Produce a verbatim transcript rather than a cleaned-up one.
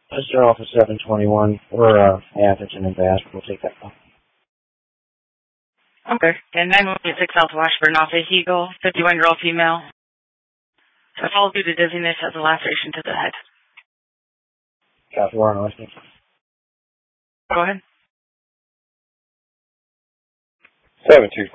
Mister Office seven twenty-one. We're uh, Atherton and Bass. We'll take that call. Okay. And nine one eight six South Washburn Office Eagle, fifty-one-year-old female. So followed due to dizziness as a laceration to the head. Copy, we're on listening. Go ahead. seven two